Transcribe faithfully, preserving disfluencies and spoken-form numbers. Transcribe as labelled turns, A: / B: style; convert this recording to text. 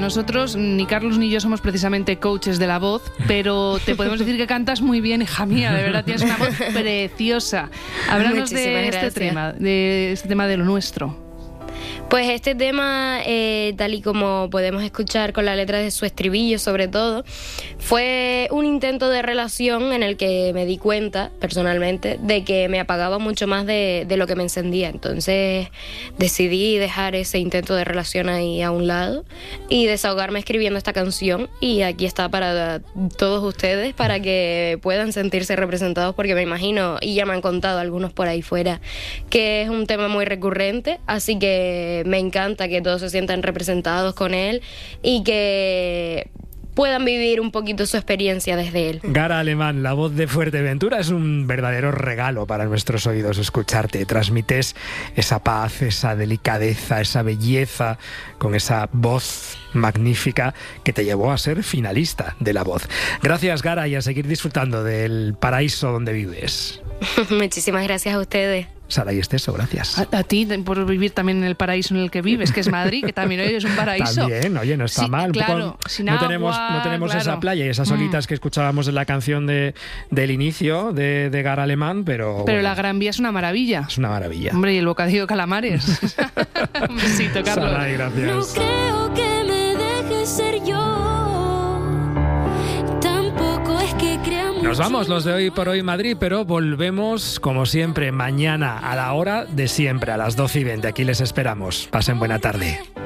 A: nosotros, ni Carlos ni yo somos precisamente coaches de la voz, pero te podemos decir que cantas muy bien, hija mía, de verdad, tienes una voz preciosa. Háblanos de este tema, de este tema de lo nuestro.
B: Pues este tema, eh, tal y como podemos escuchar con la letra de su estribillo sobre todo, fue un intento de relación en el que me di cuenta, personalmente, de que me apagaba mucho más de, de lo que me encendía. Entonces decidí dejar ese intento de relación ahí a un lado y desahogarme escribiendo esta canción, y aquí está para todos ustedes, para que puedan sentirse representados, porque me imagino, y ya me han contado algunos por ahí fuera, que es un tema muy recurrente, así que me encanta que todos se sientan representados con él y que puedan vivir un poquito su experiencia desde él.
C: Gara Alemán, la voz de Fuerteventura, es un verdadero regalo para nuestros oídos escucharte. Transmites esa paz, esa delicadeza, esa belleza, con esa voz magnífica que te llevó a ser finalista de La Voz. Gracias, Gara, y a seguir disfrutando del paraíso donde vives.
B: Muchísimas gracias a ustedes.
C: Sara y Esteso, gracias.
A: A, a ti por vivir también en el paraíso en el que vives, que es Madrid, que también hoy es un paraíso.
C: También, oye, no está
A: sí,
C: mal.
A: Claro,
C: poco,
A: sin
C: no
A: agua,
C: tenemos, no tenemos
A: claro.
C: esa playa y esas olitas mm. que escuchábamos en la canción de, del inicio de, de Gara Alemán, pero...
A: Pero
C: bueno,
A: la Gran Vía es una maravilla.
C: Es una maravilla.
A: Hombre, y el bocadillo de calamares. Un besito, Carlos.
C: Sara, gracias.
D: No creo que me dejes ser yo.
C: Nos vamos los de Hoy por Hoy Madrid, pero volvemos como siempre mañana a la hora de siempre, a las doce y veinte. Aquí les esperamos. Pasen buena tarde.